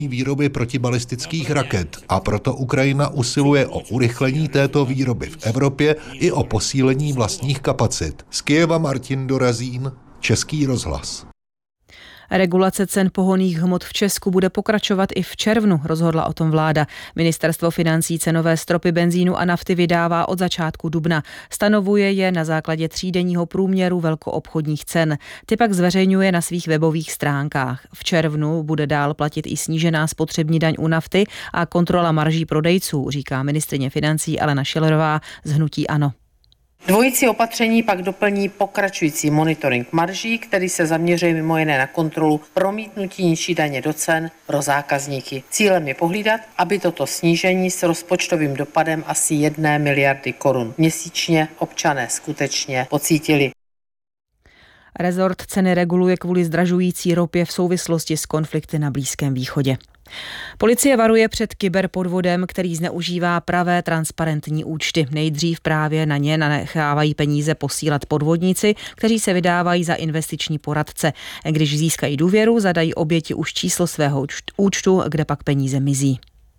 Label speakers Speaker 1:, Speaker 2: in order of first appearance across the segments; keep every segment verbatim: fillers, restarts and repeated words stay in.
Speaker 1: výroby protibalistických raket a proto Ukrajina usiluje o urychlení této výroby v Evropě i o posílení vlastních kapacit. Z Kyjeva Martin Dorazín, Český rozhlas.
Speaker 2: Regulace cen pohonných hmot v Česku bude pokračovat i v červnu, rozhodla o tom vláda. Ministerstvo financí cenové stropy benzínu a nafty vydává od začátku dubna. Stanovuje je na základě třídenního průměru velkoobchodních cen. Ty pak zveřejňuje na svých webových stránkách. V červnu bude dál platit i snížená spotřební daň u nafty a kontrola marží prodejců, říká ministryně financí Alena Schillerová z hnutí ANO.
Speaker 3: Dvojící opatření pak doplní pokračující monitoring marží, který se zaměřuje mimo jiné na kontrolu promítnutí nižší daně do cen pro zákazníky. Cílem je pohlídat, aby toto snížení s rozpočtovým dopadem asi jedné miliardy korun měsíčně občané skutečně pocítili.
Speaker 2: Rezort ceny reguluje kvůli zdražující ropě v souvislosti s konflikty na Blízkém východě. Policie varuje před kyberpodvodem, který zneužívá pravé transparentní účty. Nejdřív právě na ně nechávají peníze posílat podvodníci, kteří se vydávají za investiční poradce. Když získají důvěru, zadají oběti už číslo svého účtu, kde pak peníze mizí.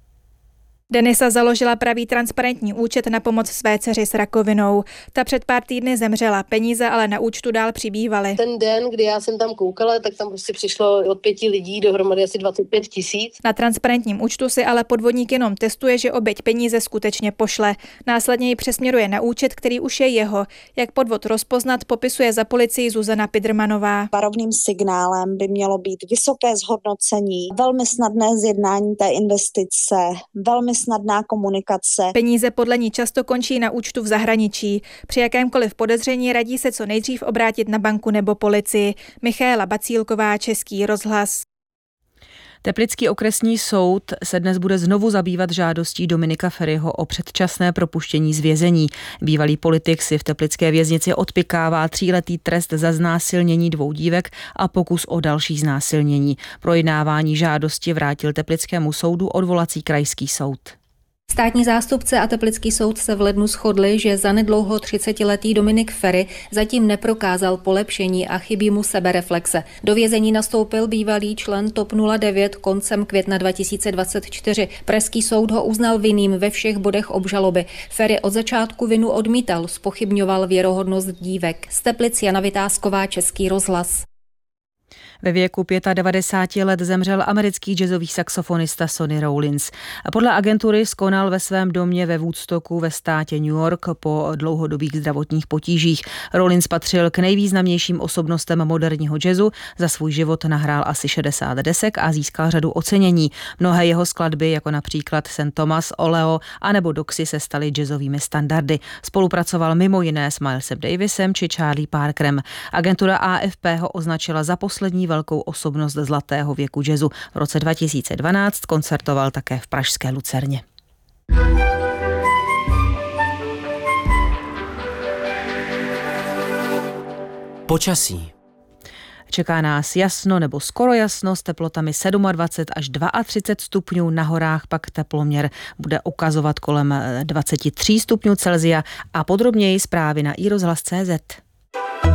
Speaker 4: Denisa založila pravý transparentní účet na pomoc své dceři s rakovinou. Ta před pár týdny zemřela, peníze ale na účtu dál přibývaly.
Speaker 5: Ten den, kdy já jsem tam koukala, tak tam prostě přišlo od pěti lidí dohromady asi dvacet pět tisíc.
Speaker 4: Na transparentním účtu si ale podvodník jenom testuje, že oběť peníze skutečně pošle. Následně ji přesměruje na účet, který už je jeho. Jak podvod rozpoznat, popisuje za policii Zuzana Pidrmanová.
Speaker 6: Varovným signálem by mělo být vysoké zhodnocení, velmi snadné zjednání té investice, velmi snadná komunikace.
Speaker 4: Peníze podle ní často končí na účtu v zahraničí. Při jakémkoliv podezření radí se co nejdřív obrátit na banku nebo policii. Michaela Bacílková, Český rozhlas.
Speaker 2: Teplický okresní soud se dnes bude znovu zabývat žádostí Dominika Feriho o předčasné propuštění z vězení. Bývalý politik si v teplické věznici odpykává tříletý trest za znásilnění dvou dívek a pokus o další znásilnění. Projednávání žádosti vrátil teplickému soudu odvolací krajský soud.
Speaker 7: Státní zástupce a teplický soud se v lednu shodli, že zanedlouho třicetiletý Dominik Feri zatím neprokázal polepšení a chybí mu sebereflexe. Do vězení nastoupil bývalý člen T O P nula devět koncem května dva tisíce dvacet čtyři. Pražský soud ho uznal vinným ve všech bodech obžaloby. Feri od začátku vinu odmítal, zpochybňoval věrohodnost dívek. Z Teplic Jana Vytázková, Český rozhlas.
Speaker 2: Ve věku devadesát pět let zemřel americký jazzový saxofonista Sonny Rollins. Podle agentury skonal ve svém domě ve Woodstocku ve státě New York po dlouhodobých zdravotních potížích. Rollins patřil k nejvýznamnějším osobnostem moderního jazzu. Za svůj život nahrál asi šedesát desek a získal řadu ocenění. Mnohé jeho skladby, jako například Saint Thomas, Oleo a nebo Doxy, se staly jazzovými standardy. Spolupracoval mimo jiné s Milesem Davisem či Charlie Parkerem. Agentura A F P ho označila za poslední velkou osobnost zlatého věku jazzu. V roce dva tisíce dvanáct koncertoval také v pražské Lucerně.
Speaker 8: Počasí.
Speaker 2: Čeká nás jasno nebo skoro jasno s teplotami dvacet sedm až třicet dva stupňů, na horách pak teploměr bude ukazovat kolem dvacet tři stupňů Celsia a podrobněji zprávy na i rozhlas tečka cé zet.